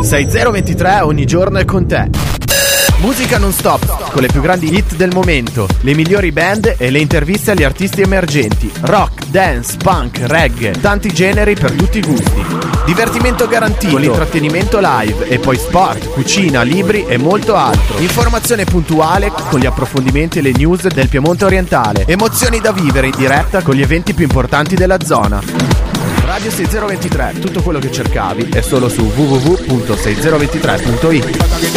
6023 ogni giorno è con te. Musica non stop, con le più grandi hit del momento, le migliori band e le interviste agli artisti emergenti. Rock, dance, punk, reggae, tanti generi per tutti i gusti. Divertimento garantito, con l'intrattenimento live e poi sport, cucina, libri e molto altro. Informazione puntuale con gli approfondimenti e le news del Piemonte orientale. Emozioni da vivere in diretta con gli eventi più importanti della zona. Radio 6023, tutto quello che cercavi è solo su www.6023.it.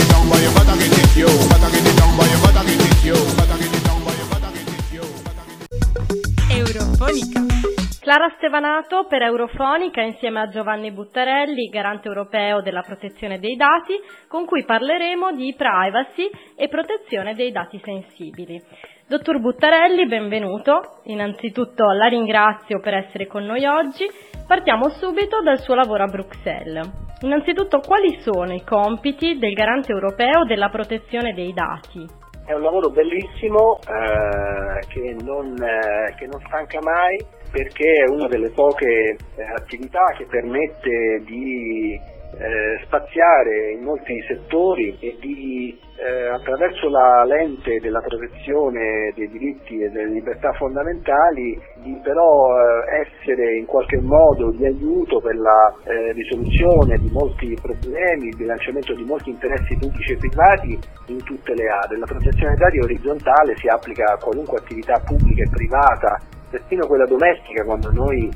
Eurofonica. Clara Stevanato per Eurofonica insieme a Giovanni Buttarelli, garante europeo della protezione dei dati, con cui parleremo di privacy e protezione dei dati sensibili. Dottor Buttarelli, benvenuto. Innanzitutto la ringrazio per essere con noi oggi. Partiamo subito dal suo lavoro a Bruxelles. Innanzitutto, quali sono i compiti del garante europeo della protezione dei dati? È un lavoro bellissimo che non stanca mai, perché è una delle poche attività che permette di spaziare in molti settori e di attraverso la lente della protezione dei diritti e delle libertà fondamentali di però essere in qualche modo di aiuto per la risoluzione di molti problemi, il bilanciamento di molti interessi pubblici e privati in tutte le aree. La protezione dei dati orizzontale si applica a qualunque attività pubblica e privata, persino quella domestica, quando noi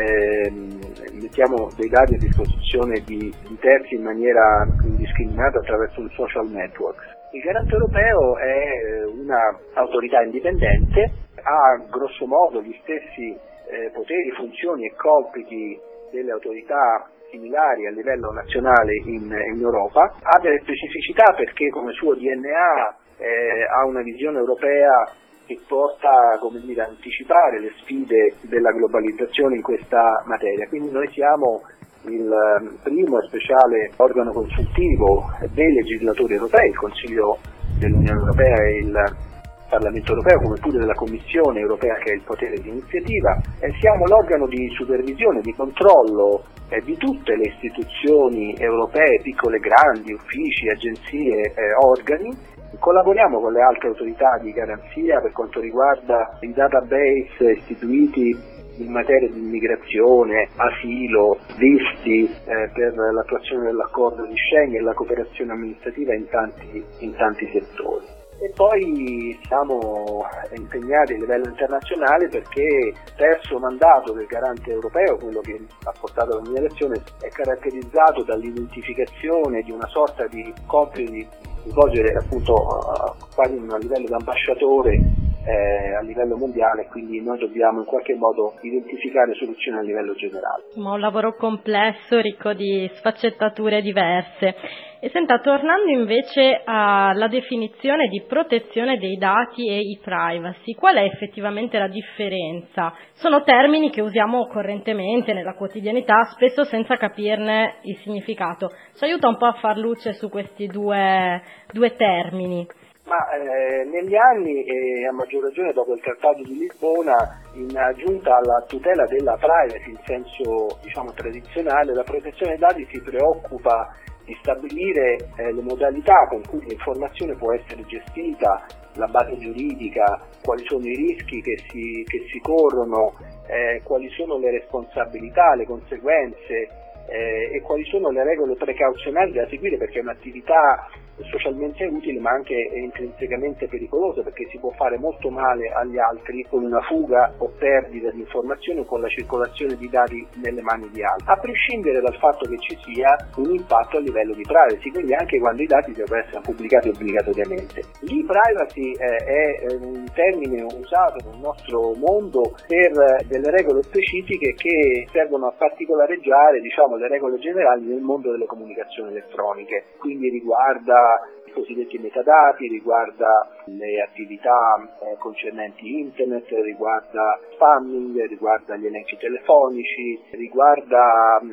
mettiamo dei dati a disposizione di terzi in maniera indiscriminata attraverso un social network. Il garante europeo è una autorità indipendente, ha grosso modo gli stessi poteri, funzioni e compiti delle autorità similari a livello nazionale in Europa, ha delle specificità perché come suo DNA ha una visione europea che porta, come dire, a anticipare le sfide della globalizzazione in questa materia. Quindi noi siamo il primo e speciale organo consultivo dei legislatori europei, il Consiglio dell'Unione Europea e il Parlamento Europeo, come pure della Commissione Europea che ha il potere di iniziativa, e siamo l'organo di supervisione, di controllo di tutte le istituzioni europee, piccole e grandi, uffici, agenzie, organi. Collaboriamo con le altre autorità di garanzia per quanto riguarda i database istituiti in materia di immigrazione, asilo, visti per l'attuazione dell'accordo di Schengen e la cooperazione amministrativa in tanti settori. E poi siamo impegnati a livello internazionale perché il terzo mandato del garante europeo, quello che ha portato alla mia elezione, è caratterizzato dall'identificazione di una sorta di compito di svolgere appunto quasi a livello di ambasciatore a livello mondiale, quindi noi dobbiamo in qualche modo identificare soluzioni a livello generale. Un lavoro complesso, ricco di sfaccettature diverse. E senta, tornando invece alla definizione di protezione dei dati e i privacy, qual è effettivamente la differenza? Sono termini che usiamo correntemente nella quotidianità, spesso senza capirne il significato. Ci aiuta un po' a far luce su questi due termini. Ma negli anni, e a maggior ragione dopo il Trattato di Lisbona, in aggiunta alla tutela della privacy in senso tradizionale, la protezione dei dati si preoccupa di stabilire le modalità con cui l'informazione può essere gestita, la base giuridica, quali sono i rischi che si corrono, quali sono le responsabilità, le conseguenze e quali sono le regole precauzionali da seguire, perché è un'attività socialmente utile ma anche intrinsecamente pericolosa, perché si può fare molto male agli altri con una fuga o perdita di informazioni o con la circolazione di dati nelle mani di altri, a prescindere dal fatto che ci sia un impatto a livello di privacy, quindi anche quando i dati devono essere pubblicati obbligatoriamente. L'e-privacy è un termine usato nel nostro mondo per delle regole specifiche che servono a particolareggiare le regole generali nel mondo delle comunicazioni elettroniche, quindi riguarda i cosiddetti metadati, riguarda le attività concernenti internet, riguarda spamming, riguarda gli elenchi telefonici, riguarda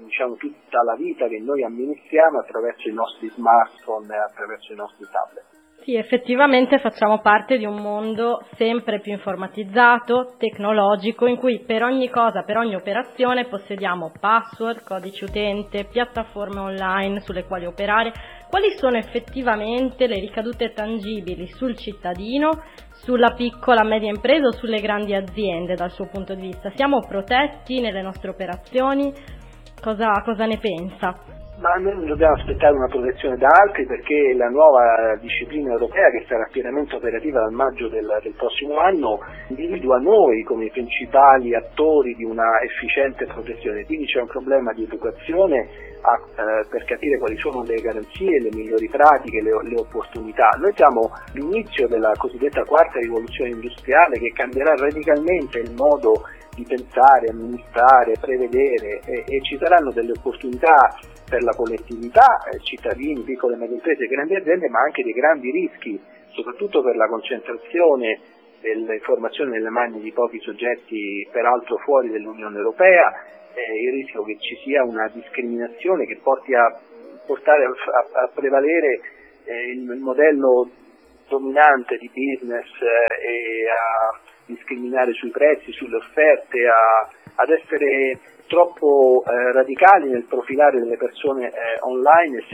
tutta la vita che noi amministriamo attraverso i nostri smartphone e attraverso i nostri tablet. Sì, effettivamente facciamo parte di un mondo sempre più informatizzato, tecnologico, in cui per ogni cosa, per ogni operazione possediamo password, codice utente, piattaforme online sulle quali operare. Quali sono effettivamente le ricadute tangibili sul cittadino, sulla piccola media impresa o sulle grandi aziende dal suo punto di vista? Siamo protetti nelle nostre operazioni? Cosa ne pensa? Ma noi non dobbiamo aspettare una protezione da altri, perché la nuova disciplina europea, che sarà pienamente operativa dal maggio del prossimo anno, individua noi come i principali attori di una efficiente protezione. Quindi c'è un problema di educazione per capire quali sono le garanzie, le migliori pratiche, le opportunità. Noi siamo all'inizio della cosiddetta quarta rivoluzione industriale, che cambierà radicalmente il modo di pensare, amministrare, prevedere, e ci saranno delle opportunità per la collettività, cittadini, piccole e medie imprese, grandi aziende, ma anche dei grandi rischi, soprattutto per la concentrazione delle informazioni nelle mani di pochi soggetti, peraltro fuori dell'Unione Europea, il rischio che ci sia una discriminazione che portare a prevalere il modello dominante di business e a discriminare sui prezzi, sulle offerte, ad essere troppo radicali nel profilare delle persone online e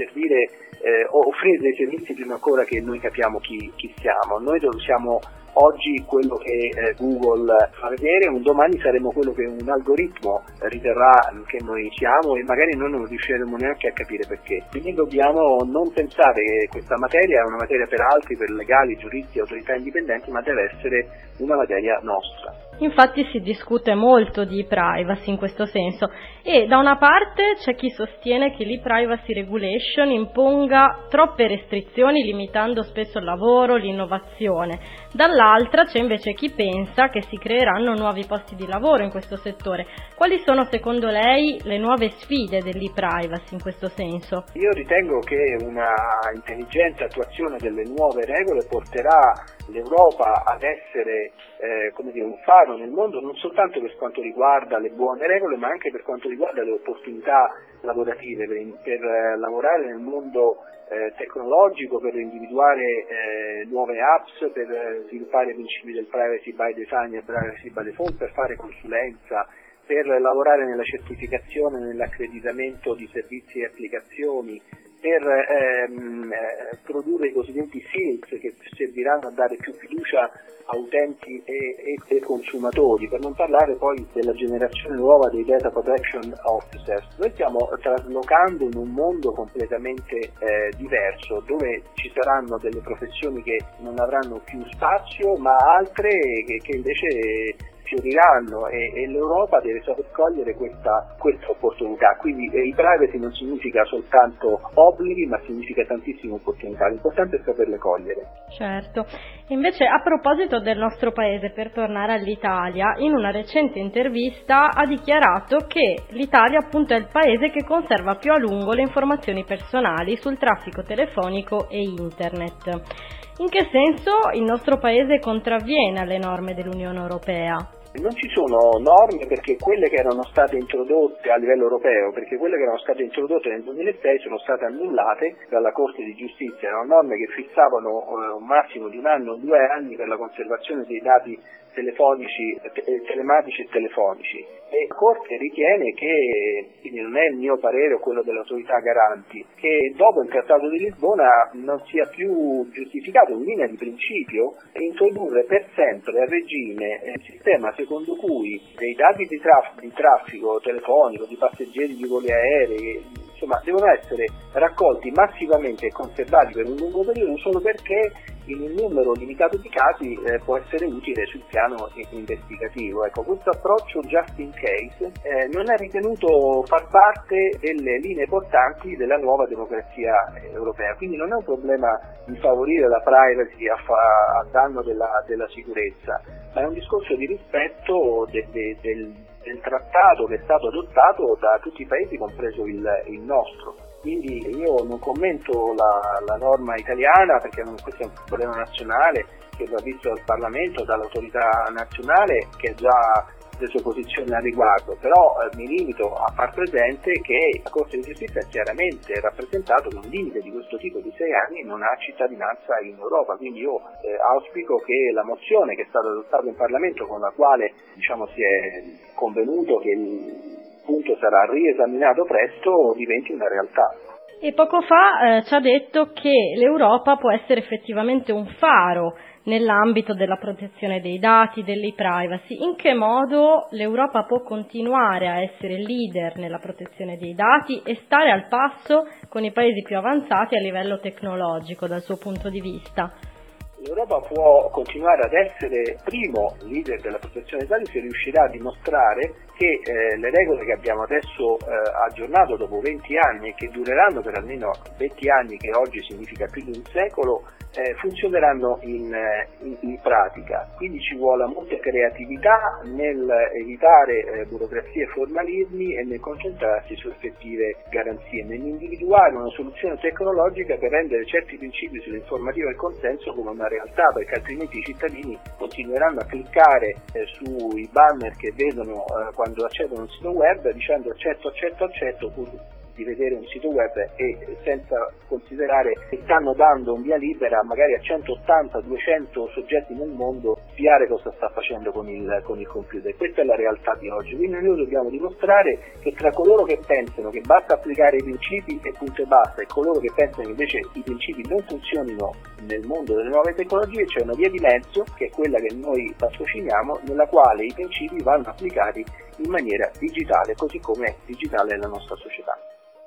offrire dei servizi prima ancora che noi capiamo chi siamo. Noi siamo oggi quello che Google fa vedere, un domani saremo quello che un algoritmo riterrà che noi siamo, e magari noi non riusciremo neanche a capire perché. Quindi dobbiamo non pensare che questa materia è una materia per altri, per legali, giuristi, autorità indipendenti, ma deve essere una materia nostra. Infatti si discute molto di privacy in questo senso, e da una parte c'è chi sostiene che l'e-privacy regulation imponga troppe restrizioni, limitando spesso il lavoro, l'innovazione. Dall'altra c'è invece chi pensa che si creeranno nuovi posti di lavoro in questo settore. Quali sono secondo lei le nuove sfide dell'e-privacy in questo senso? Io ritengo che una intelligente attuazione delle nuove regole porterà l'Europa ad essere un faro nel mondo, non soltanto per quanto riguarda le buone regole, ma anche per quanto riguarda le opportunità lavorative, per lavorare nel mondo tecnologico, per individuare nuove apps, per sviluppare i principi del privacy by design e privacy by default, per fare consulenza, per lavorare nella certificazione, nell'accreditamento di servizi e applicazioni, per produrre i cosiddetti SEALs, che serviranno a dare più fiducia a utenti e consumatori, per non parlare poi della generazione nuova dei data protection officers. Noi stiamo traslocando in un mondo completamente diverso, dove ci saranno delle professioni che non avranno più spazio, ma altre che invece fioriranno, e l'Europa deve saper cogliere questa opportunità. Quindi il privacy non significa soltanto obblighi, ma significa tantissime opportunità. L'importante è saperle cogliere. Certo. Invece, a proposito del nostro paese, per tornare all'Italia, in una recente intervista ha dichiarato che l'Italia appunto è il paese che conserva più a lungo le informazioni personali sul traffico telefonico e internet. In che senso il nostro paese contravviene alle norme dell'Unione Europea? Non ci sono norme, perché quelle che erano state introdotte a livello europeo, perché quelle che erano state introdotte nel 2006 sono state annullate dalla Corte di Giustizia. Erano norme che fissavano un massimo di 1 anno o 2 anni per la conservazione dei dati telefonici, telematici e telefonici. E la Corte ritiene che, quindi non è il mio parere o quello delle autorità garanti, che dopo il Trattato di Lisbona non sia più giustificato in linea di principio introdurre per sempre a regime il sistema secondo cui dei dati di traffico telefonico, di passeggeri di voli aerei, insomma, devono essere raccolti massivamente e conservati per un lungo periodo solo perché in un numero limitato di casi può essere utile sul piano investigativo. Ecco, questo approccio just in case non è ritenuto far parte delle linee portanti della nuova democrazia europea, quindi non è un problema di favorire la privacy a danno della sicurezza, ma è un discorso di rispetto del trattato che è stato adottato da tutti i paesi, compreso il nostro. Quindi io non commento la norma italiana, perché questo è un problema nazionale che va visto dal Parlamento, dall'autorità nazionale, che è già le sue posizioni al riguardo, però mi limito a far presente che la Corte di Giustizia ha chiaramente rappresentato che un limite di questo tipo di 6 anni non ha cittadinanza in Europa, quindi io auspico che la mozione che è stata adottata in Parlamento, con la quale si è convenuto che il punto sarà riesaminato presto, diventi una realtà. E poco fa ci ha detto che l'Europa può essere effettivamente un faro nell'ambito della protezione dei dati, dell'e-privacy. In che modo l'Europa può continuare a essere leader nella protezione dei dati e stare al passo con i paesi più avanzati a livello tecnologico dal suo punto di vista? L'Europa può continuare ad essere primo leader della protezione dei dati se riuscirà a dimostrare che le regole che abbiamo adesso aggiornato dopo 20 anni e che dureranno per almeno 20 anni, che oggi significa più di un secolo, funzioneranno in pratica. Quindi ci vuole molta creatività nel evitare burocrazie e formalismi e nel concentrarsi su effettive garanzie, nell'individuare una soluzione tecnologica per rendere certi principi sull'informativa e il consenso come una realtà, perché altrimenti i cittadini continueranno a cliccare sui banner che vedono quando accedono a un sito web dicendo accetto, pur di vedere un sito web e senza considerare che stanno dando un via libera magari a 180-200 soggetti nel mondo spiare cosa sta facendo con il computer. Questa è la realtà di oggi, quindi noi dobbiamo dimostrare che tra coloro che pensano che basta applicare i principi e punto e basta e coloro che pensano che invece i principi non funzionino nel mondo delle nuove tecnologie c'è una via di mezzo, che è quella che noi patrociniamo, nella quale i principi vanno applicati in maniera digitale, così come è digitale la nostra società.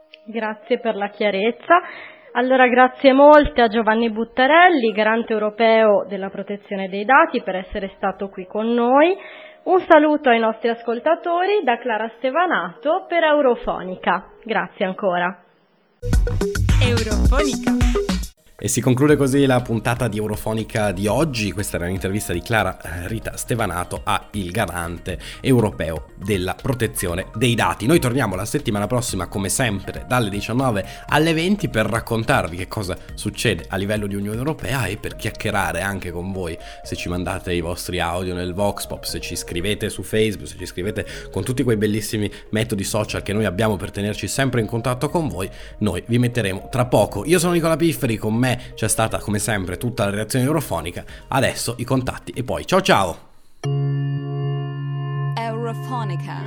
Grazie per la chiarezza. Allora grazie molte a Giovanni Buttarelli, garante europeo della protezione dei dati, per essere stato qui con noi. Un saluto ai nostri ascoltatori da Clara Stevanato per Eurofonica. Grazie ancora. Eurofonica. E si conclude così la puntata di Eurofonica di oggi. Questa era un'intervista di Clara Rita Stevanato a il garante europeo della protezione dei dati. Noi torniamo la settimana prossima, come sempre, dalle 19 alle 20 per raccontarvi che cosa succede a livello di Unione Europea e per chiacchierare anche con voi. Se ci mandate i vostri audio nel Vox Pop, se ci scrivete su Facebook, se ci scrivete con tutti quei bellissimi metodi social che noi abbiamo per tenerci sempre in contatto con voi, noi vi metteremo tra poco. Io sono Nicola Pifferi, con me c'è stata come sempre tutta la redazione eurofonica. Adesso i contatti e poi ciao. Eurofonica.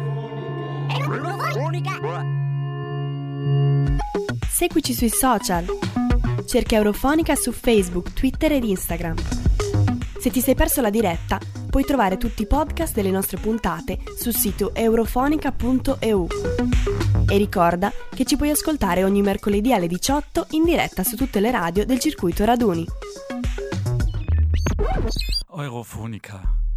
Seguici sui social. Cerca Eurofonica su Facebook, Twitter ed Instagram. Se ti sei perso la diretta, puoi trovare tutti i podcast delle nostre puntate sul sito eurofonica.eu. E ricorda che ci puoi ascoltare ogni mercoledì alle 18 in diretta su tutte le radio del circuito Raduni. Eurofonica.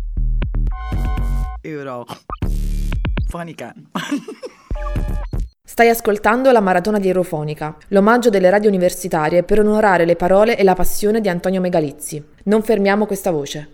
Stai ascoltando la maratona di Eurofonica, l'omaggio delle radio universitarie per onorare le parole e la passione di Antonio Megalizzi. Non fermiamo questa voce.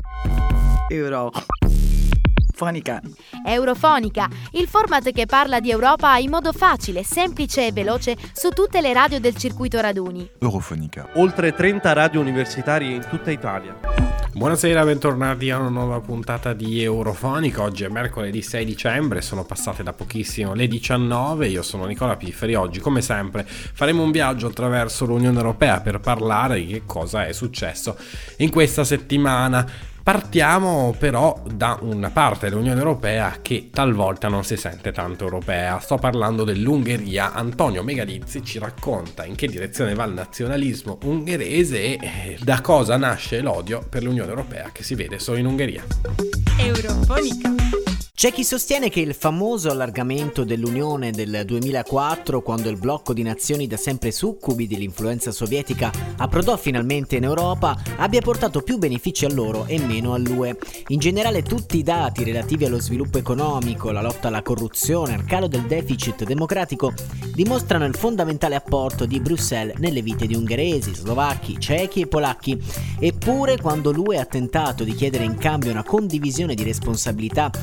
Eurofonica, il format che parla di Europa in modo facile, semplice e veloce su tutte le radio del circuito Raduni. Eurofonica. Oltre 30 radio universitarie in tutta Italia. Buonasera, bentornati a una nuova puntata di Eurofonica. Oggi è mercoledì 6 dicembre, sono passate da pochissimo le 19. Io sono Nicola Pifferi. Oggi, come sempre, faremo un viaggio attraverso l'Unione Europea per parlare di che cosa è successo in questa settimana. Partiamo però da una parte dell'Unione Europea che talvolta non si sente tanto europea. Sto parlando dell'Ungheria. Antonio Megalizzi ci racconta in che direzione va il nazionalismo ungherese e da cosa nasce l'odio per l'Unione Europea che si vede solo in Ungheria. Eurofonica. C'è chi sostiene che il famoso allargamento dell'Unione del 2004, quando il blocco di nazioni da sempre succubi dell'influenza sovietica approdò finalmente in Europa, abbia portato più benefici a loro e meno all'UE. In generale tutti i dati relativi allo sviluppo economico, la lotta alla corruzione, al calo del deficit democratico dimostrano il fondamentale apporto di Bruxelles nelle vite di ungheresi, slovacchi, cechi e polacchi. Eppure, quando l'UE ha tentato di chiedere in cambio una condivisione di responsabilità riguardo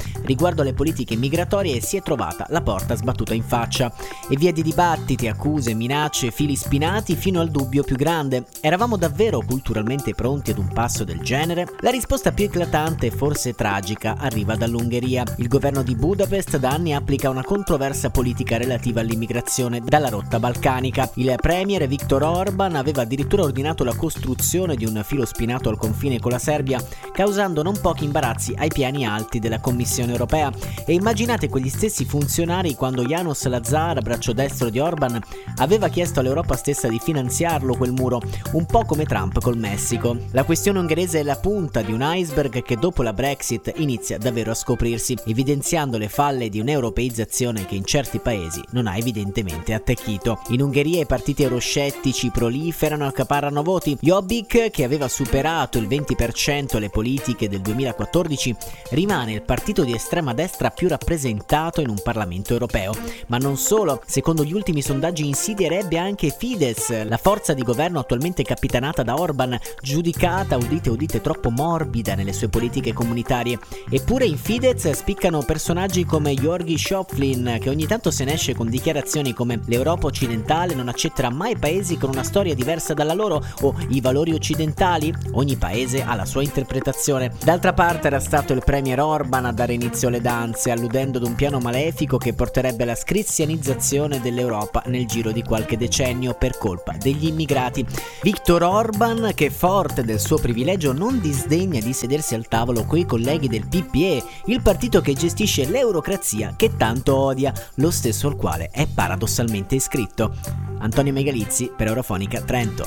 riguardo alle politiche migratorie si è trovata la porta sbattuta in faccia. E via di dibattiti, accuse, minacce, fili spinati fino al dubbio più grande. Eravamo davvero culturalmente pronti ad un passo del genere? La risposta più eclatante e forse tragica arriva dall'Ungheria. Il governo di Budapest da anni applica una controversa politica relativa all'immigrazione dalla rotta balcanica. Il premier Viktor Orban aveva addirittura ordinato la costruzione di un filo spinato al confine con la Serbia, causando non pochi imbarazzi ai piani alti della Commissione europea. E immaginate quegli stessi funzionari quando János Lázár, braccio destro di Orban, aveva chiesto all'Europa stessa di finanziarlo quel muro, un po' come Trump col Messico. La questione ungherese è la punta di un iceberg che dopo la Brexit inizia davvero a scoprirsi, evidenziando le falle di un'europeizzazione che in certi paesi non ha evidentemente attecchito. In Ungheria i partiti euroscettici proliferano e accaparrano voti. Jobbik, che aveva superato il 20% alle politiche del 2014, rimane il partito di estrema destra più rappresentato in un Parlamento europeo. Ma non solo, secondo gli ultimi sondaggi insidierebbe anche Fidesz, la forza di governo attualmente capitanata da Orban, giudicata, udite, troppo morbida nelle sue politiche comunitarie. Eppure in Fidesz spiccano personaggi come György Schöpflin, che ogni tanto se ne esce con dichiarazioni come l'Europa occidentale non accetterà mai paesi con una storia diversa dalla loro, o i valori occidentali. Ogni paese ha la sua interpretazione. D'altra parte era stato il premier Orban a dare inizio alle danze, alludendo ad un piano malefico che porterebbe alla scristianizzazione dell'Europa nel giro di qualche decennio per colpa degli immigrati. Viktor Orban, che forte del suo privilegio non disdegna di sedersi al tavolo coi colleghi del PPE, il partito che gestisce l'eurocrazia che tanto odia, lo stesso al quale è paradossalmente iscritto. Antonio Megalizzi per Eurofonica Trento.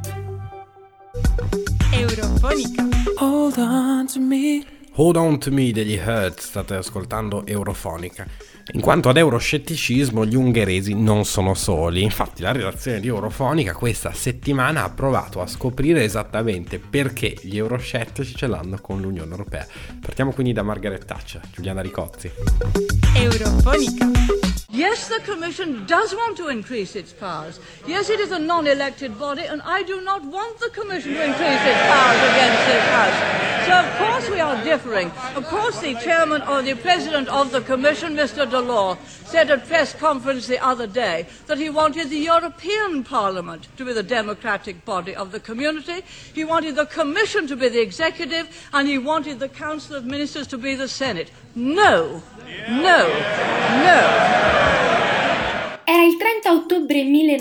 Eurofonica. Hold on to me degli Hurt, state ascoltando Eurofonica. In quanto ad euroscetticismo, gli ungheresi non sono soli. Infatti la redazione di Eurofonica questa settimana ha provato a scoprire esattamente perché gli euroscettici ce l'hanno con l'Unione Europea. Partiamo quindi da Margaret Thatcher, Giuliana Ricozzi. Eurofonica. Yes, the Commission does want to increase its powers. Yes, it is a non-elected body, and I do not want the Commission to increase its powers against this House. So, of course, we are differing. Of course, the chairman or the president of the Commission, Mr. Delors, said at press conference the other day that he wanted the European Parliament to be the democratic body of the community. He wanted the Commission to be the executive, and he wanted the Council of Ministers to be the Senate. No. Era il 30 ottobre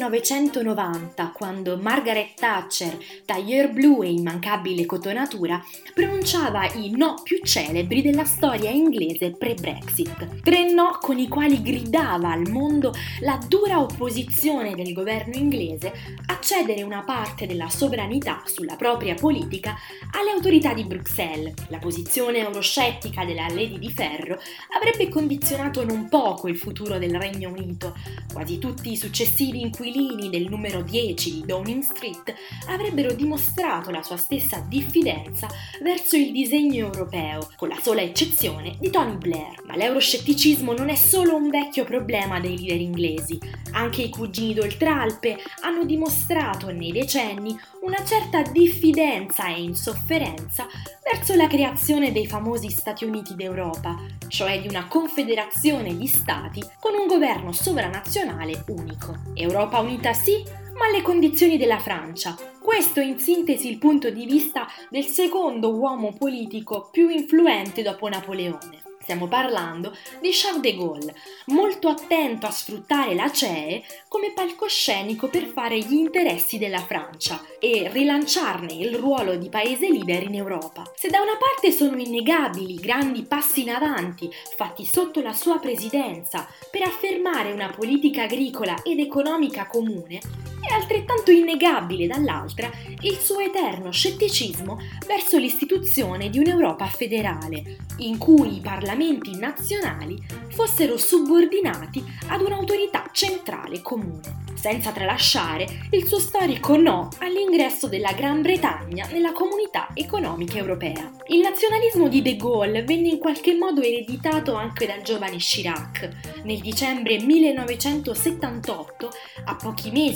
1990 quando Margaret Thatcher, tailleur blu e immancabile cotonatura, pronunciava i no più celebri della storia inglese pre-Brexit. 3 no con i quali gridava al mondo la dura opposizione del governo inglese a cedere una parte della sovranità sulla propria politica alle autorità di Bruxelles. La posizione euroscettica della Lady di Ferro avrebbe condizionato non poco il futuro del Regno Unito. Quasi tutti i successivi inquilini del numero 10 di Downing Street avrebbero dimostrato la sua stessa diffidenza verso il disegno europeo, con la sola eccezione di Tony Blair. Ma l'euroscetticismo non è solo un vecchio problema dei leader inglesi. Anche i cugini d'Oltralpe hanno dimostrato nei decenni una certa diffidenza e insofferenza verso la creazione dei famosi Stati Uniti d'Europa, cioè di una confederazione di stati con un governo sovranazionale unico. Europa unita sì, ma alle condizioni della Francia. Questo è in sintesi il punto di vista del secondo uomo politico più influente dopo Napoleone. Stiamo parlando di Charles de Gaulle, molto attento a sfruttare la CEE come palcoscenico per fare gli interessi della Francia e rilanciarne il ruolo di paese leader in Europa. Se da una parte sono innegabili i grandi passi in avanti fatti sotto la sua presidenza per affermare una politica agricola ed economica comune, è altrettanto innegabile dall'altra il suo eterno scetticismo verso l'istituzione di un'Europa federale, in cui i parlamenti nazionali fossero subordinati ad un'autorità centrale comune, senza tralasciare il suo storico no all'ingresso della Gran Bretagna nella Comunità Economica Europea. Il nazionalismo di de Gaulle venne in qualche modo ereditato anche dal giovane Chirac. Nel dicembre 1978, a pochi mesi dalle elezioni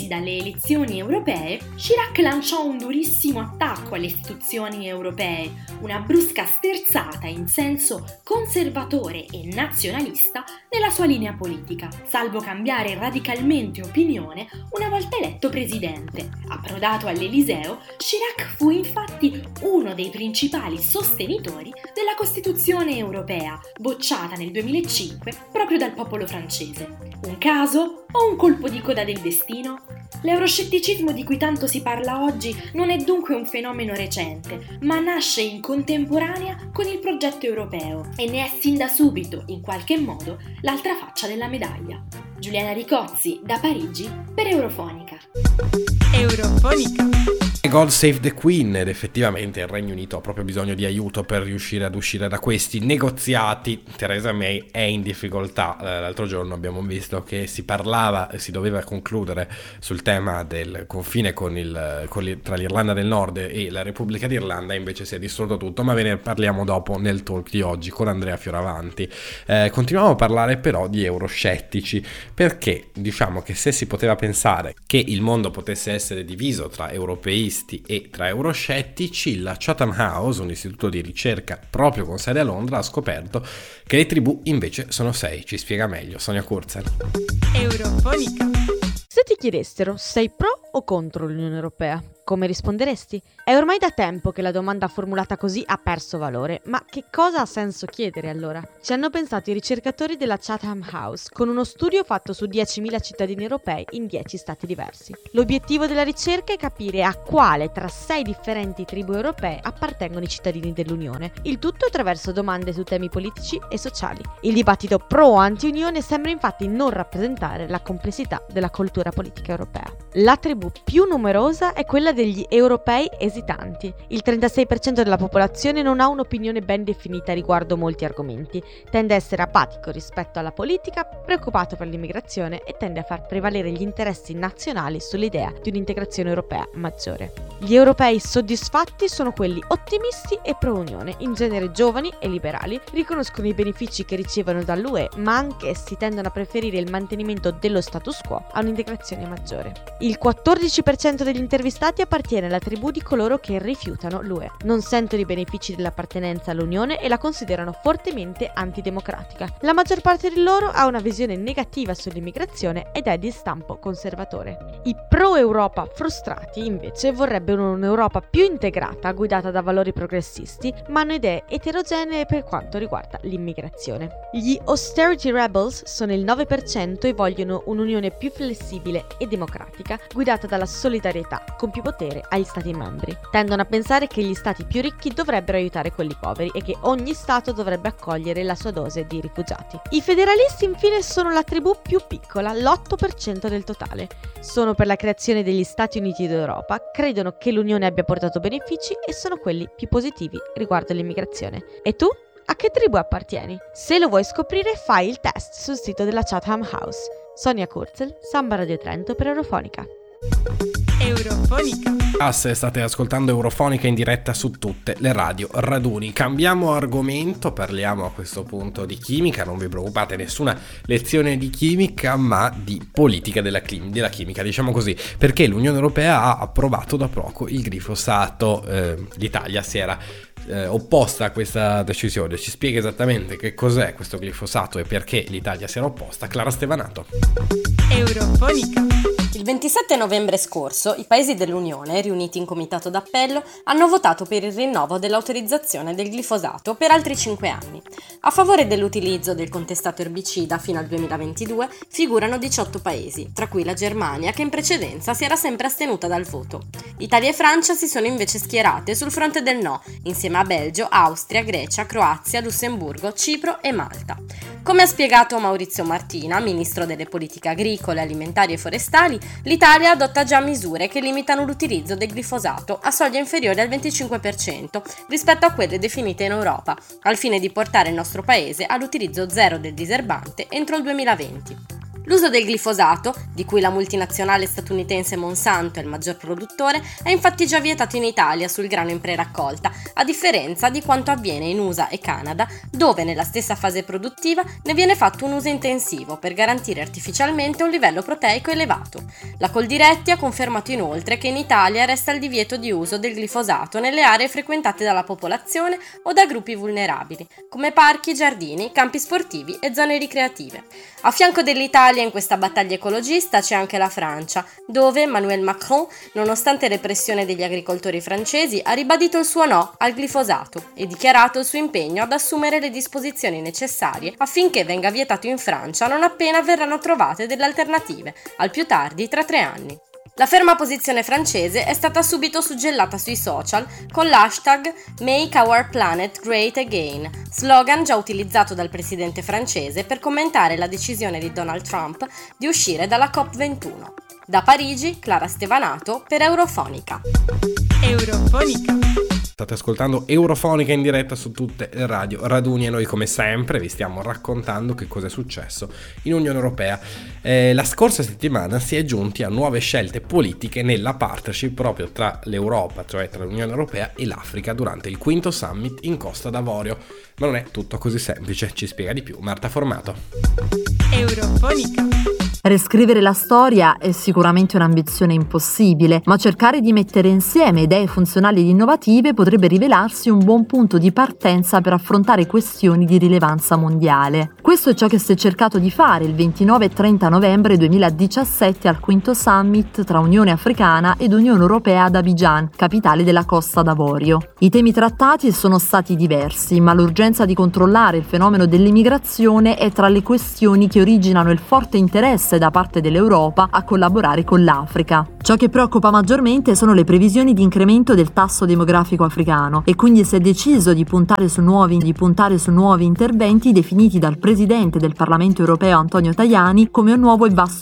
elezioni europee, Chirac lanciò un durissimo attacco alle istituzioni europee, una brusca sterzata in senso conservatore e nazionalista nella sua linea politica, salvo cambiare radicalmente opinione una volta eletto presidente. Approdato all'Eliseo, Chirac fu infatti uno dei principali sostenitori della Costituzione europea, bocciata nel 2005 proprio dal popolo francese. Un caso o un colpo di coda del destino? L'euroscetticismo di cui tanto si parla oggi non è dunque un fenomeno recente, ma nasce in contemporanea con il progetto europeo e ne è sin da subito, in qualche modo, l'altra faccia della medaglia. Giuliana Ricozzi, da Parigi, per Eurofonica. Eurofonica. God Save the Queen, ed effettivamente il Regno Unito ha proprio bisogno di aiuto per riuscire ad uscire da questi negoziati. Theresa May è in difficoltà. L'altro giorno abbiamo visto che si doveva concludere sul tema del confine tra l'Irlanda del Nord e la Repubblica d'Irlanda, invece si è distrutto tutto, ma ve ne parliamo dopo nel talk di oggi con Andrea Fioravanti. Continuiamo a parlare però di euroscettici, perché diciamo che se si poteva pensare che il mondo potesse essere diviso tra europeisti e tra euroscettici, la Chatham House, un istituto di ricerca proprio con sede a Londra, ha scoperto che le tribù invece sono 6. Ci spiega meglio Sonia Kurzel. Eurofonica. Se ti chiedessero, sei pro o contro l'Unione Europea? Come risponderesti? È ormai da tempo che la domanda formulata così ha perso valore, ma che cosa ha senso chiedere allora? Ci hanno pensato i ricercatori della Chatham House con uno studio fatto su 10.000 cittadini europei in 10 stati diversi. L'obiettivo della ricerca è capire a quale tra 6 differenti tribù europee appartengono i cittadini dell'Unione, il tutto attraverso domande su temi politici e sociali. Il dibattito pro o anti-Unione sembra infatti non rappresentare la complessità della cultura politica europea. La tribù più numerosa è quella degli europei esitanti. Il 36% della popolazione non ha un'opinione ben definita riguardo molti argomenti, tende a essere apatico rispetto alla politica, preoccupato per l'immigrazione e tende a far prevalere gli interessi nazionali sull'idea di un'integrazione europea maggiore. Gli europei soddisfatti sono quelli ottimisti e pro-Unione, in genere giovani e liberali, riconoscono i benefici che ricevono dall'UE, ma anch'essi tendono a preferire il mantenimento dello status quo a un'integrazione maggiore. Il 14% degli intervistati appartiene alla tribù di coloro che rifiutano l'UE, non sentono i benefici dell'appartenenza all'Unione e la considerano fortemente antidemocratica. La maggior parte di loro ha una visione negativa sull'immigrazione ed è di stampo conservatore. I pro-Europa frustrati invece vorrebbero un'Europa più integrata, guidata da valori progressisti, ma hanno idee eterogenee per quanto riguarda l'immigrazione. Gli austerity rebels sono il 9% e vogliono un'Unione più flessibile e democratica, guidata dalla solidarietà, con più potere agli stati membri. Tendono a pensare che gli stati più ricchi dovrebbero aiutare quelli poveri e che ogni stato dovrebbe accogliere la sua dose di rifugiati. I federalisti infine sono la tribù più piccola, l'8% del totale. Sono per la creazione degli Stati Uniti d'Europa, credono che l'Unione abbia portato benefici e sono quelli più positivi riguardo l'immigrazione. E tu? A che tribù appartieni? Se lo vuoi scoprire, fai il test sul sito della Chatham House. Sonia Kurzel, Samba Radio Trento per Eurofonica. Eurofonica. State ascoltando Eurofonica in diretta su tutte le radio raduni. Cambiamo argomento, parliamo a questo punto di chimica. Non vi preoccupate, nessuna lezione di chimica, ma di politica della chimica, diciamo così, perché l'Unione Europea ha approvato da poco il glifosato. L'Italia si era opposta a questa decisione. Ci spiega esattamente che cos'è questo glifosato e perché l'Italia si era opposta Clara Stevanato. Eurofonica. Il 27 novembre scorso i paesi dell'Unione, riuniti in comitato d'appello, hanno votato per il rinnovo dell'autorizzazione del glifosato per altri 5 anni. A favore dell'utilizzo del contestato erbicida fino al 2022 figurano 18 paesi, tra cui la Germania, che in precedenza si era sempre astenuta dal voto. Italia e Francia si sono invece schierate sul fronte del no, insieme a Belgio, Austria, Grecia, Croazia, Lussemburgo, Cipro e Malta. Come ha spiegato Maurizio Martina, ministro delle politiche agricole, alimentari e forestali, l'Italia adotta già misure che limitano l'utilizzo del glifosato a soglie inferiori al 25% rispetto a quelle definite in Europa, al fine di portare il nostro paese all'utilizzo zero del diserbante entro il 2020. L'uso del glifosato, di cui la multinazionale statunitense Monsanto è il maggior produttore, è infatti già vietato in Italia sul grano in preraccolta, a differenza di quanto avviene in USA e Canada, dove nella stessa fase produttiva ne viene fatto un uso intensivo per garantire artificialmente un livello proteico elevato. La Coldiretti ha confermato inoltre che in Italia resta il divieto di uso del glifosato nelle aree frequentate dalla popolazione o da gruppi vulnerabili, come parchi, giardini, campi sportivi e zone ricreative. A fianco dell'Italia in questa battaglia ecologista c'è anche la Francia, dove Emmanuel Macron, nonostante repressione degli agricoltori francesi, ha ribadito il suo no al glifosato e dichiarato il suo impegno ad assumere le disposizioni necessarie affinché venga vietato in Francia non appena verranno trovate delle alternative, al più tardi tra 3 anni. La ferma posizione francese è stata subito suggellata sui social con l'hashtag Make Our Planet Great Again, slogan già utilizzato dal presidente francese per commentare la decisione di Donald Trump di uscire dalla COP21. Da Parigi, Clara Stevanato per Eurofonica. Eurofonica. State ascoltando Eurofonica in diretta su tutte le radio raduni e noi come sempre vi stiamo raccontando che cosa è successo in Unione Europea. La scorsa settimana si è giunti a nuove scelte politiche nella partnership proprio tra l'Europa, cioè tra l'Unione Europea e l'Africa durante il 5º summit in Costa d'Avorio. Ma non è tutto così semplice, ci spiega di più Marta Formato. Eurofonica. Riscrivere la storia è sicuramente un'ambizione impossibile, ma cercare di mettere insieme idee funzionali ed innovative potrebbe rivelarsi un buon punto di partenza per affrontare questioni di rilevanza mondiale. Questo è ciò che si è cercato di fare il 29 e 30 novembre 2017 al 5º summit tra Unione Africana ed Unione Europea ad Abidjan, capitale della Costa d'Avorio. I temi trattati sono stati diversi, ma l'urgenza di controllare il fenomeno dell'immigrazione è tra le questioni che originano il forte interesse da parte dell'Europa a collaborare con l'Africa. Ciò che preoccupa maggiormente sono le previsioni di incremento del tasso demografico africano e quindi si è deciso di puntare su nuovi interventi definiti dal Presidente del Parlamento Europeo Antonio Tajani come un nuovo e vasto